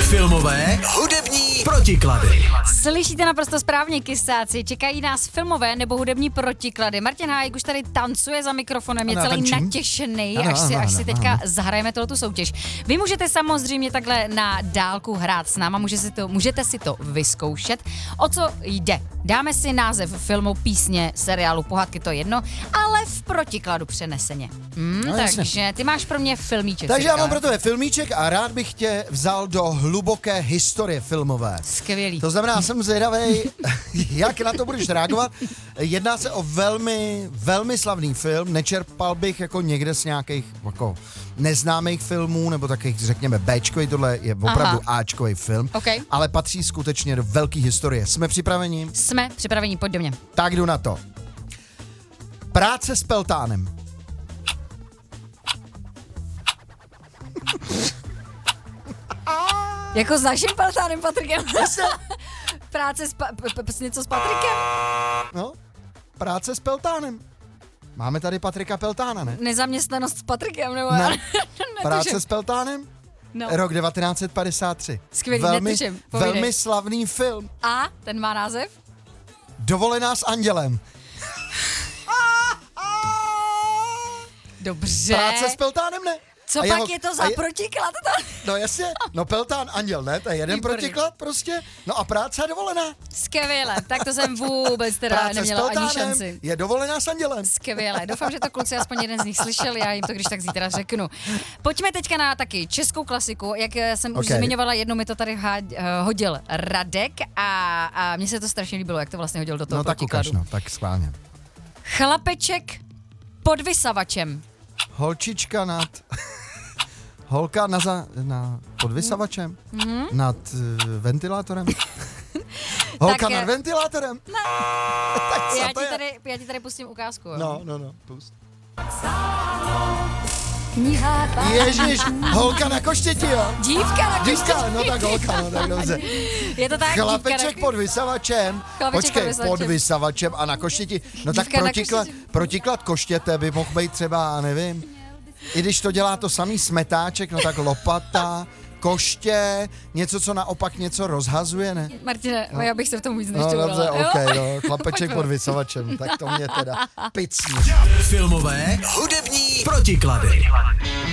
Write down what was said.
Filmové, hudební protiklady. Slyšíte naprosto správně, kysáci. Čekají nás filmové nebo hudební protiklady. Martin Hájek už tady tancuje za mikrofonem, je celý natěšený, až si teďka zahrajeme tu soutěž. Vy můžete samozřejmě takhle na dálku hrát s náma, můžete si to vyzkoušet. O co jde? Dáme si název filmu, písně, seriálu, pohádky, to jedno, ale v protikladu přeneseně. Takže ty máš pro mě filmíček. Takže já mám pro tebe filmíček a rád bych tě vzal do hluboké historie filmové. Skvělý. To znamená, jsem zvědavej, jak na to budeš reagovat. Jedná se o velmi, velmi slavný film. Nečerpal bych jako někde z nějakých jako neznámých filmů, nebo takových, řekněme, Bčkový, tohle je opravdu Ačkový film, ale patří skutečně do velké historie. Jsme připraveni? Jsme připraveni, pojď do mě. Tak jdu na to. Práce s Peltánem. Jako s naším Peltánem Patrikem. Práce něco s Patrikem? No, práce s Peltánem. Máme tady Patrika Peltána, ne? Nezaměstnanost s Patrikem, nebo? Ne. Práce s Peltánem? No. Rok 1953. Skvělý, netuším. Velmi slavný film. A ten má název? Dovolená s andělem. Dobře. Práce s Peltánem, ne? Co pak je to za protiklad? No jasně, no Peltán, anděl, ne? To je jeden protiklad prostě. No a práce a dovolená. Skvěle, tak to jsem vůbec teda neměla ani šanci. Je dovolená s andělem. Skvěle, doufám, že to kluci aspoň jeden z nich slyšeli, já jim to když tak zítra řeknu. Pojďme teďka na taky českou klasiku, jak jsem už zmiňovala, jednou mi to tady hodil Radek a mně se to strašně líbilo, jak to vlastně hodil do toho protikladu. No tak schválně. Chlapeček pod vysavačem. Holčička holka pod vysavačem? Nad ventilátorem? Holka nad ventilátorem? Já ti tady pustím ukázku. Jo? No, pust. Ježiš, holka na koštěti, jo? Dívka na koštěti. No tak holka, no tak dobře. Je to tak, chlapeček pod vysavačem. Počkej, pod vysavačem a na koštěti. No tak protiklad koštěte by mohl být třeba, nevím, i když to dělá to samý smetáček, no tak lopata, koště, něco, co naopak něco rozhazuje, ne? Martine, já bych se v tom víc nešťourala. No dobře, chlapeček pod vysavačem, tak to mě teda picní. Filmové, hudební protiklady.